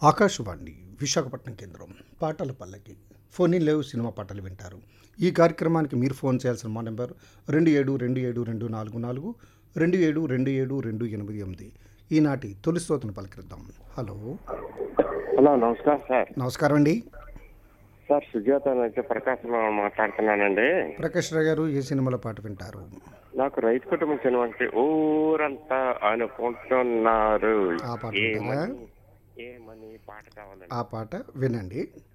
ఆకాశవాణి విశాఖపట్నం కేంద్రం పాటల పల్లకి ఫోన్ ఇన్ లేవు సినిమా పాటలు వింటారు. ఈ కార్యక్రమానికి మీరు ఫోన్ చేయాల్సిన మా నెంబర్ 27272442 272728. ఈనాటి తొలి శ్రోతను పలకరిద్దాం. హలో హలో, నమస్కారం సార్. నమస్కారం అండి. సార్ సుజాత నుంచి ప్రకాశ్ మాట్లాడుతున్నానండి. ప్రకాష్ రావు గారు, ఏ సినిమాలో పాట వింటారు? నాకు రైతు కుటుంబం సినిమాకి ఊరంతా అనుకుంటున్నారు ఆ పాట ఏమని పాట కావాలండి. ఆ పాట వినండి.